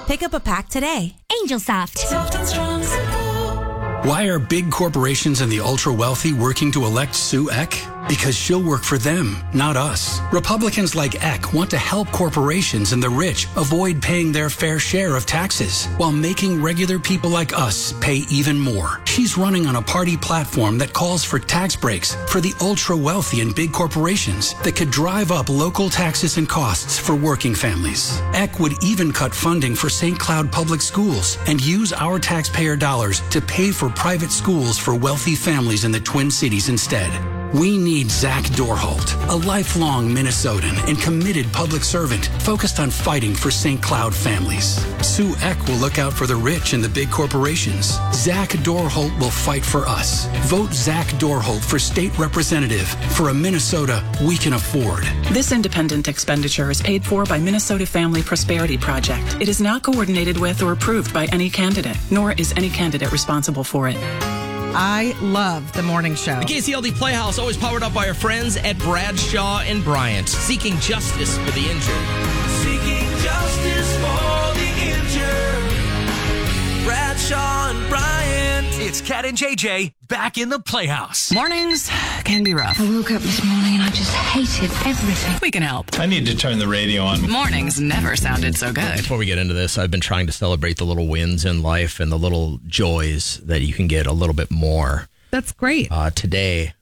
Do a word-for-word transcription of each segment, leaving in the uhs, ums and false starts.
Pick up a pack today. Angel Soft. Soft and strong, simple. Why are big corporations and the ultra-wealthy working to elect Sue Eck? Because she'll work for them, not us. Republicans like Eck want to help corporations and the rich avoid paying their fair share of taxes while making regular people like us pay even more. She's running on a party platform that calls for tax breaks for the ultra-wealthy and big corporations that could drive up local taxes and costs for working families. Eck would even cut funding for Saint Cloud Public Schools and use our taxpayer dollars to pay for private schools for wealthy families in the Twin Cities instead. We need Zach Dorholt, a lifelong Minnesotan and committed public servant focused on fighting for Saint Cloud families. Sue Eck will look out for the rich and the big corporations. Zach Dorholt will fight for us. Vote Zach Dorholt for state representative for a Minnesota we can afford. This independent expenditure is paid for by Minnesota Family Prosperity Project. It is not coordinated with or approved by any candidate, nor is any candidate responsible for it. I love the morning show. The K C L D Playhouse, always powered up by our friends at Bradshaw and Bryant, seeking justice for the injured. Seeking justice for the injured. Bradshaw and Bryant. It's Cat and J J back in the Playhouse. Mornings can be rough. I woke up this morning and I just hated everything. We can help. I need to turn the radio on. Mornings never sounded so good. Before we get into this, I've been trying to celebrate the little wins in life and the little joys that you can get a little bit more. That's great. Uh, today,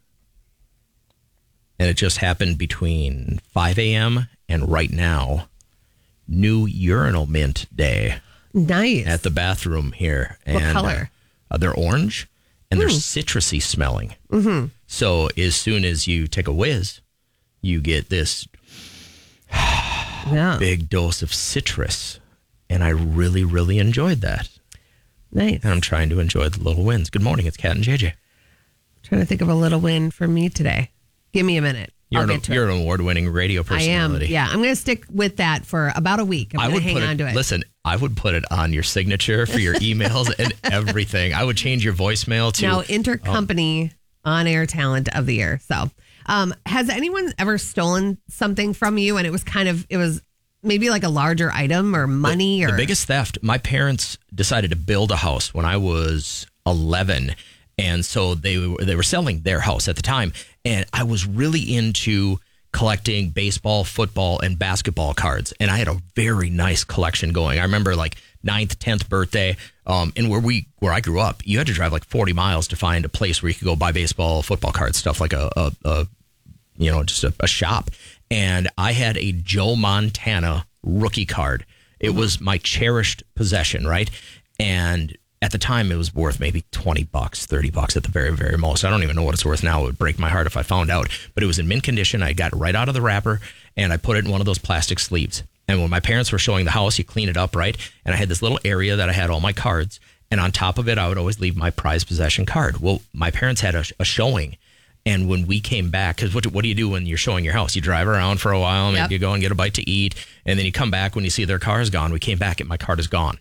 and it just happened between five a.m. and right now, new urinal mint day. Nice. At the bathroom here. What and, color? Uh, they're orange, and they're Mm. citrusy smelling. Mm-hmm. So as soon as you take a whiz, you get this yeah. big dose of citrus. And I really, really enjoyed that. Nice. And I'm trying to enjoy the little wins. Good morning. It's Cat and J J. Trying to think of a little win for me today. Give me a minute. You're, I'll an, get to you're it. an award-winning radio I personality. am. Yeah, I'm going to stick with that for about a week. I'm I going would to hang put on it, to it. Listen, I would put it on your signature for your emails and everything. I would change your voicemail to Now, intercompany on-air talent of the year. So, um, has anyone ever stolen something from you and it was kind of, it was maybe like a larger item or money the, or the biggest theft? My parents decided to build a house when I was eleven, and so they were they were selling their house at the time, and I was really into collecting baseball, football, and basketball cards, and I had a very nice collection going. I remember like ninth, tenth birthday, um, and where we where I grew up, you had to drive like forty miles to find a place where you could go buy baseball, football cards, stuff like a, a, a you know just a, a shop. And I had a Joe Montana rookie card. It mm-hmm. was my cherished possession, right? And at the time, it was worth maybe twenty bucks, thirty bucks at the very, very most. I don't even know what it's worth now. It would break my heart if I found out. But it was in mint condition. I got it right out of the wrapper, and I put it in one of those plastic sleeves. And when my parents were showing the house, you clean it up, right? And I had this little area that I had all my cards. And on top of it, I would always leave my prized possession card. Well, my parents had a, a showing. And when we came back, because what, what do you do when you're showing your house? You drive around for a while, maybe Yep. you go and get a bite to eat, and then you come back when you see their car is gone. We came back and my card is gone.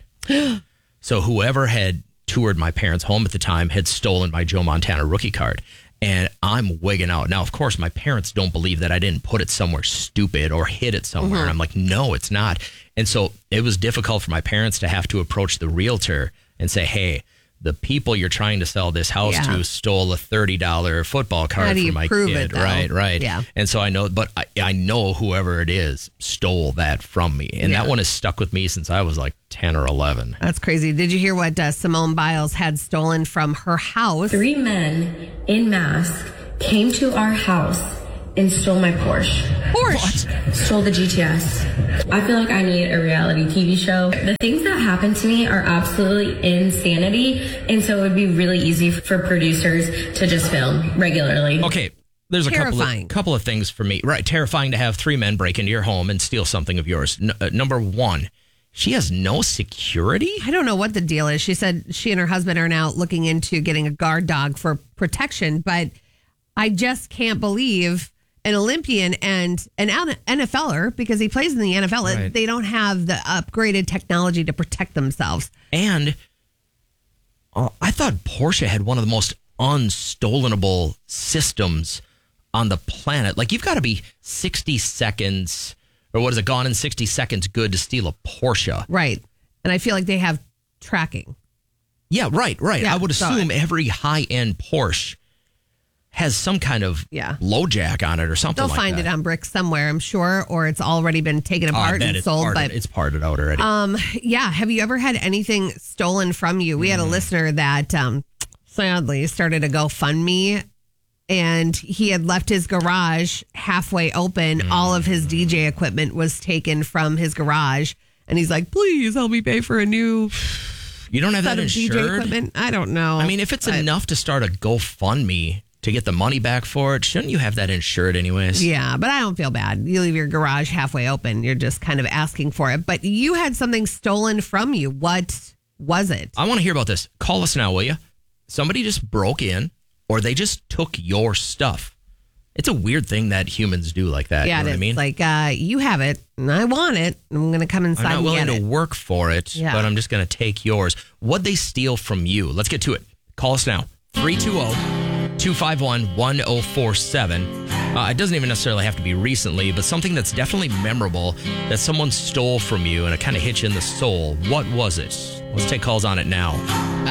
So whoever had toured my parents' home at the time had stolen my Joe Montana rookie card. And I'm wigging out. Now, of course, my parents don't believe that I didn't put it somewhere stupid or hid it somewhere. Mm-hmm. And I'm like, no, it's not. And so it was difficult for my parents to have to approach the realtor and say, hey, the people you're trying to sell this house Yeah. to stole a thirty dollars football How card do for you my prove kid. it, though? Right, right. Yeah. And so I know, but I, I know whoever it is stole that from me. And Yeah. that one has stuck with me since I was like ten or eleven. That's crazy. Did you hear what uh, Simone Biles had stolen from her house? Three men in masks came to our house and stole my Porsche. Porsche? Stole the G T S. I feel like I need a reality T V show. The things that happen to me are absolutely insanity, and so it would be really easy for producers to just film regularly. Okay. There's a couple Terrifying. of, couple of things for me. Right. Terrifying to have three men break into your home and steal something of yours. N- uh, number one, she has no security? I don't know what the deal is. She said she and her husband are now looking into getting a guard dog for protection, but I just can't believe an Olympian and an N F L er, because he plays in the N F L, Right. they don't have the upgraded technology to protect themselves. And uh, I thought Porsche had one of the most unstolenable systems on the planet. Like, you've got to be sixty seconds, or what is it, gone in sixty seconds good to steal a Porsche. Right. And I feel like they have tracking. Yeah, right, right. Yeah, I would so assume I- every high-end Porsche has some kind of Yeah. low jack on it or something They'll like find that. it on bricks somewhere, I'm sure, or it's already been taken Oh, I apart bet and it's sold. parted, But it's parted out already. um, yeah, have you ever had anything stolen from you? We had Mm. a listener that um, sadly started a GoFundMe, and he had left his garage halfway open. Mm. All of his D J equipment was taken from his garage, and he's like, "Please help me pay for a new you don't have set that of D J insured? equipment." I don't know. I mean, if it's But- enough to start a GoFundMe to get the money back for it, shouldn't you have that insured anyways? Yeah, but I don't feel bad. You leave your garage halfway open. You're just kind of asking for it. But you had something stolen from you. What was it? I want to hear about this. Call us now, will you? Somebody just broke in or they just took your stuff. It's a weird thing that humans do like that. yeah, you know it's what I mean? like uh, you have it and I want it. I'm going to come inside I'm not and willing get to it. work for it, Yeah. but I'm just going to take yours. What'd they steal from you? Let's get to it. Call us now. three two zero, two five one, one zero four seven. Uh, it doesn't even necessarily have to be recently, but something that's definitely memorable that someone stole from you and it kind of hit you in the soul. What was it? Let's take calls on it now.